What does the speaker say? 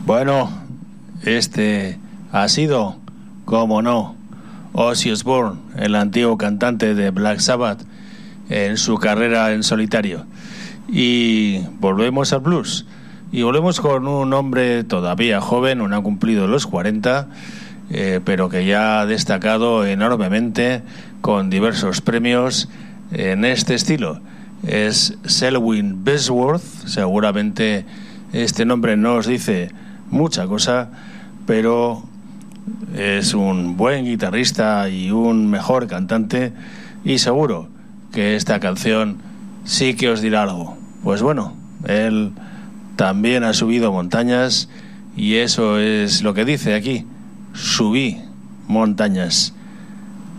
Bueno, este ha sido, como no, Ozzy Osbourne, el antiguo cantante de Black Sabbath, en su carrera en solitario. Y volvemos al blues. Y volvemos con un hombre todavía joven, no ha cumplido los 40, pero que ya ha destacado enormemente con diversos premios en este estilo. Es Selwyn Bosworth. Seguramente este nombre no os dice mucha cosa, pero es un buen guitarrista y un mejor cantante, y seguro que esta canción sí que os dirá algo. Pues bueno, él también ha subido montañas, y eso es lo que dice aquí: subí montañas.